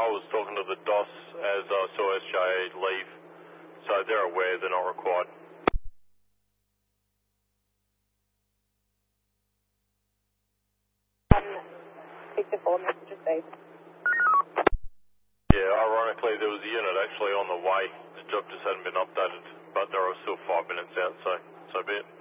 was talking to the DOS as I saw SJA leave, so they're aware they're not required. 64 message received. Yeah, ironically there was a unit actually on the way. The job just hadn't been updated, but they were still 5 minutes out, so be it.